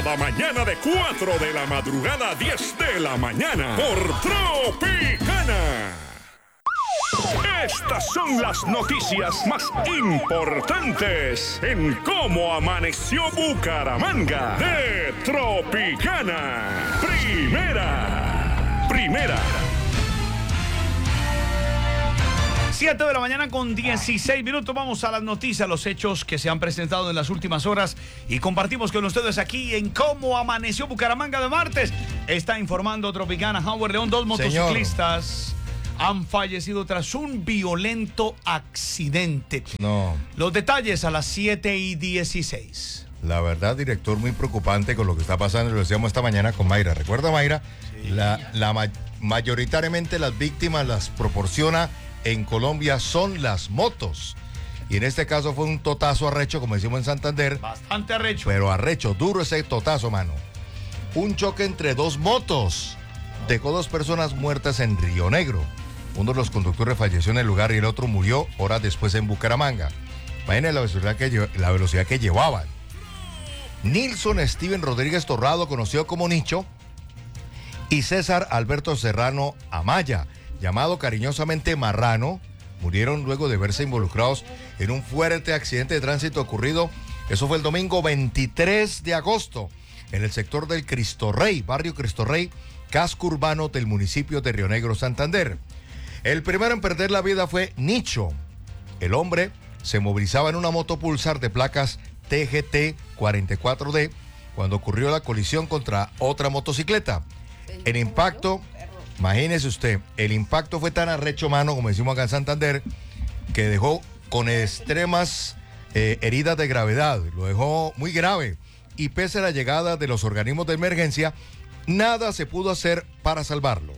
La mañana de 4 de la madrugada a 10 de la mañana por Tropicana. Estas son las noticias más importantes en cómo amaneció Bucaramanga de Tropicana. Primera. 7 de la mañana con 16 minutos. Vamos a las noticias, los hechos que se han presentado en las últimas horas y compartimos con ustedes aquí en Cómo Amaneció Bucaramanga de martes. Está informando Tropicana. Howard León, 2 motociclistas han fallecido tras un violento accidente. No. Los detalles a las 7:16. La verdad, director, muy preocupante con lo que está pasando. Lo decíamos esta mañana con Mayra. ¿Recuerda, Mayra? Sí. Mayoritariamente las víctimas las proporciona en Colombia son las motos. Y en este caso fue un totazo arrecho, como decimos en Santander. Bastante arrecho. Pero arrecho, duro ese totazo, mano. Un choque entre 2 motos dejó 2 personas muertas en Río Negro. Uno de los conductores falleció en el lugar y el otro murió horas después en Bucaramanga. Imaginen la velocidad que llevaban. Nilson Steven Rodríguez Torrado, conocido como Nicho, y César Alberto Serrano Amaya, llamado cariñosamente Marrano, murieron luego de verse involucrados en un fuerte accidente de tránsito ocurrido. Eso fue el domingo 23 de agosto, en el sector del Cristo Rey, barrio Cristo Rey, casco urbano del municipio de Río Negro, Santander. El primero en perder la vida fue Nicho. El hombre se movilizaba en una moto Pulsar de placas TGT 44D cuando ocurrió la colisión contra otra motocicleta. El impacto, imagínese usted, el impacto fue tan arrecho, mano, como decimos acá en Santander, que dejó con extremas heridas de gravedad, lo dejó muy grave. Y pese a la llegada de los organismos de emergencia, nada se pudo hacer para salvarlo.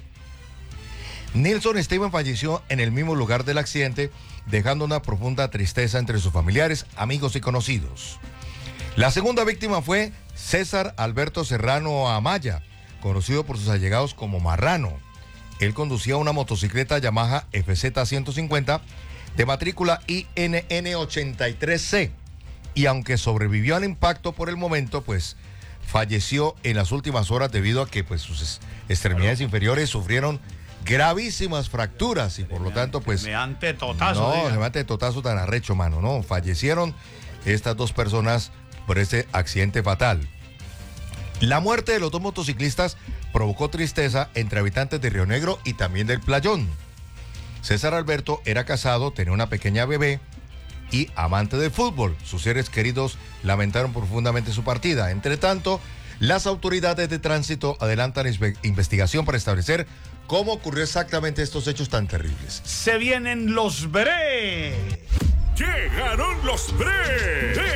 Nilson Steven falleció en el mismo lugar del accidente, dejando una profunda tristeza entre sus familiares, amigos y conocidos. La segunda víctima fue César Alberto Serrano Amaya, conocido por sus allegados como Marrano. Él conducía una motocicleta Yamaha FZ 150 de matrícula INN 83C y aunque sobrevivió al impacto por el momento, pues falleció en las últimas horas debido a que pues sus extremidades inferiores sufrieron gravísimas fracturas y por lo tanto pues semejante totazo. No, semejante totazo tan arrecho, mano, no, fallecieron estas 2 personas por este accidente fatal. La muerte de los 2 motociclistas provocó tristeza entre habitantes de Río Negro y también del Playón. César Alberto era casado, tenía una pequeña bebé y amante del fútbol. Sus seres queridos lamentaron profundamente su partida. Entre tanto, las autoridades de tránsito adelantan investigación para establecer cómo ocurrió exactamente estos hechos tan terribles. Se vienen los Bre. Llegaron los Bre.